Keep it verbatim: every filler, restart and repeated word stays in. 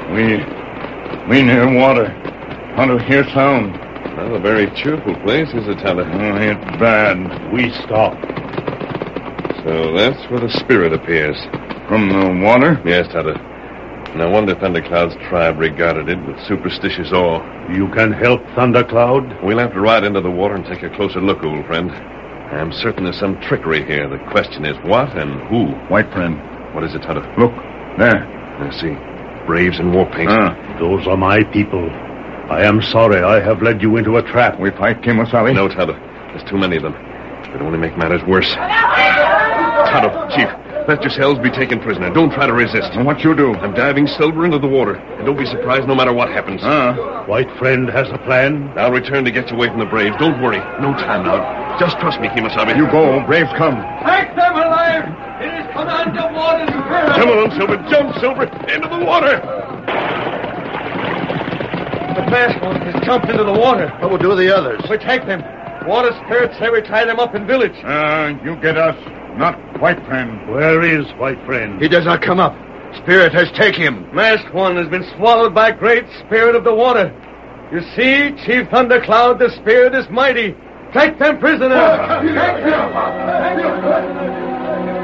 We... we near water. Want to hear sound. Not a very cheerful place, is it, Tyler? Oh, it's bad. We stop. So that's where the spirit appears. From the water? Yes, Tyler. And I wonder if Thundercloud's tribe regarded it with superstitious awe. You can help Thundercloud? We'll have to ride into the water and take a closer look, old friend. I'm certain there's some trickery here. The question is what and who? White friend. What is it, Tyler? Look, there. I see. Braves in war paint. Ah. Those are my people. I am sorry I have led you into a trap. We fight Kemosabe? No, Tyler. There's too many of them. It'd only make matters worse. Tonto, Chief, let yourselves be taken prisoner. Don't try to resist. And what you do? I'm diving Silver into the water. And don't be surprised no matter what happens. Ah. White friend has a plan? I'll return to get you away from the Braves. Don't worry. No time now. Just trust me, Kemosabe. You go. Braves come. Take them alive! It is Commander Warden's spirit! Come on, Silver. Jump, Silver. Into the water. The masked one has jumped into the water. What will do with the others? We take them. Water spirits say we tie them up in village. Ah, uh, you get us. Not White friend. Where is White friend? He does not come up. Spirit has taken him. Masked one has been swallowed by great spirit of the water. You see, Chief Thundercloud, the spirit is mighty. Take them prisoners. Take them.